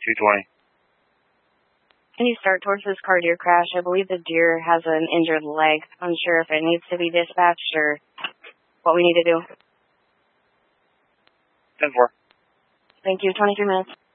220. Can you start towards this car deer crash? I believe the deer has an injured leg. Unsure if it needs to be dispatched or what we need to do. 10-4. Thank you. 23 minutes.